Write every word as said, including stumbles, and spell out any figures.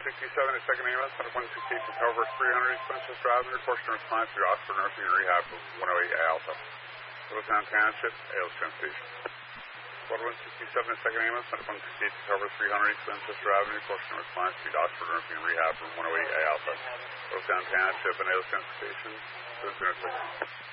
sixty-seven is second ambulance, Center one sixty-eight to cover three hundred East Winchester Avenue. Portion response to Oxford Nursing and Rehab from one oh eight A Alpha. Littlestown Township, Ailes Transportation. one sixty-seven is second ambulance, Center one sixty-eight to cover three hundred East Winchester Avenue. Portion response to Oxford Nursing and Rehab from one oh eight A Alpha. Littlestown Township and Ailes Transportation. seven zero six.